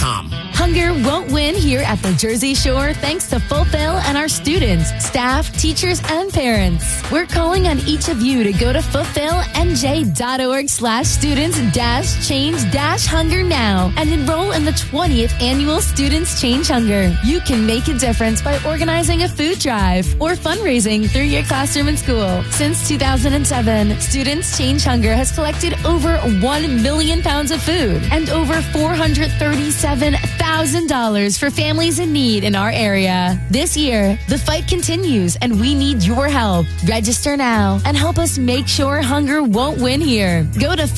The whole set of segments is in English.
JerseyShore.com. Hunger won't win here at the Jersey Shore thanks to Fulfill and our students, staff, teachers, and parents. We're calling on each of you to go to fulfillnj.org/students-change-hunger now and enroll in the 20th annual Students Change Hunger. You can make a difference by organizing a food drive or fundraising through your classroom and school. Since 2007, Students Change Hunger has collected over 1 million pounds of food and over $437,000 for families in need in our area. This year, the fight continues and we need your help. Register now and help us make sure hunger won't win here. Go to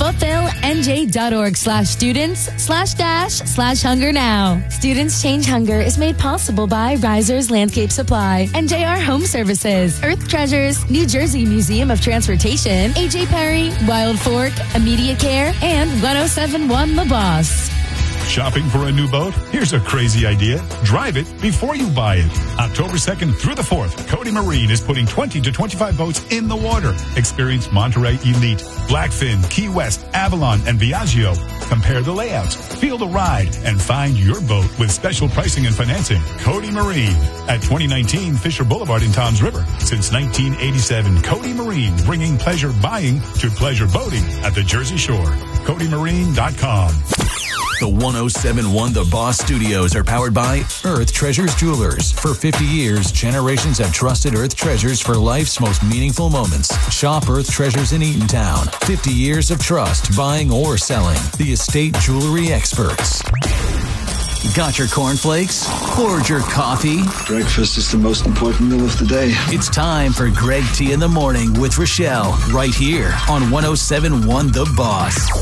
fulfillnj.org/students/hunger now. Students Change Hunger is made possible by Risers Landscape Supply and JR Home Services, Earth Treasures, New Jersey Museum of Transportation, AJ Perry, Wild Fork, Immediate Care, and 1071 The Boss. Shopping for a new boat? Here's a crazy idea. Drive it before you buy it. October 2nd through the 4th, Cody Marine is putting 20 to 25 boats in the water. Experience Monterey Elite, Blackfin, Key West, Avalon, and Viaggio. Compare the layouts, feel the ride, and find your boat with special pricing and financing. Cody Marine at 2019 Fisher Boulevard in Toms River. Since 1987, Cody Marine, bringing pleasure buying to pleasure boating at the Jersey Shore. CodyMarine.com. The 1071 The Boss Studios are powered by Earth Treasures Jewelers. For 50 years, generations have trusted Earth Treasures for life's most meaningful moments. Shop Earth Treasures in Eatontown. 50 years of trust, buying or selling. The estate jewelry experts. Got your cornflakes? Poured your coffee? Breakfast is the most important meal of the day. It's time for Greg T in the Morning with Rochelle, right here on 1071 The Boss.